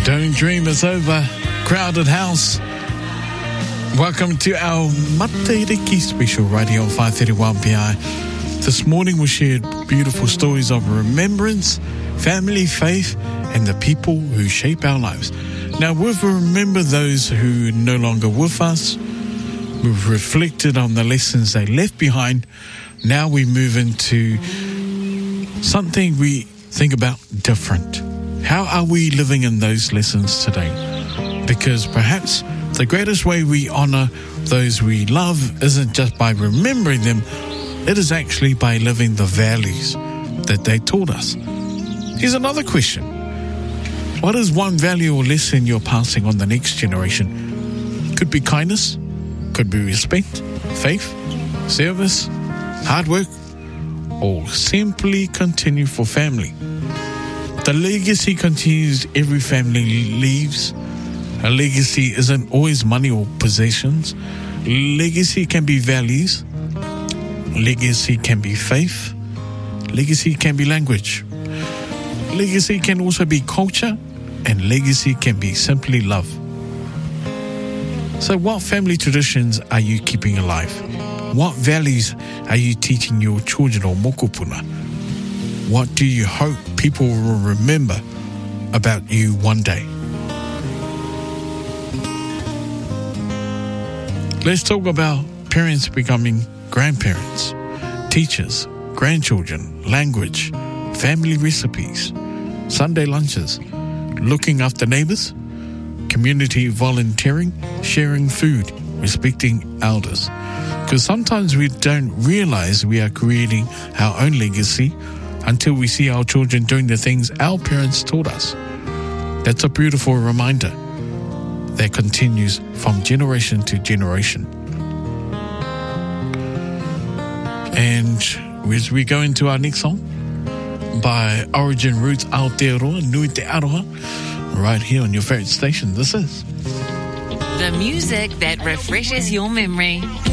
Don't dream it's over. Crowded house. Welcome to our Matariki special right here on 531 PI. This morning we shared beautiful stories of remembrance, family, faith, and the people who shape our lives. Now we've remembered those who are no longer with us. We've reflected on the lessons they left behind. Now we move into something we think about different. How are we living in those lessons today? Because perhaps the greatest way we honor those we love isn't just by remembering them, it is actually by living the values that they taught us. Here's another question. What is one value or lesson you're passing on the next generation? Could be kindness, could be respect, faith, service, hard work, or simply continue for family. The legacy continues every family leaves. A legacy isn't always money or possessions. Legacy can be values. Legacy can be faith. Legacy can be language. Legacy can also be culture. And legacy can be simply love. So what family traditions are you keeping alive? What values are you teaching your children or mokopuna? What do you hope people will remember about you one day? Let's talk about parents becoming grandparents, teachers, grandchildren, language, family recipes, Sunday lunches, looking after neighbors, community volunteering, sharing food, respecting elders. Because sometimes we don't realize we are creating our own legacy until we see our children doing the things our parents taught us. That's a beautiful reminder that continues from generation to generation. And as we go into our next song by Origin Roots Aotearoa, Nui Te Aroha, right here on your favorite station. This is the music that refreshes your memory.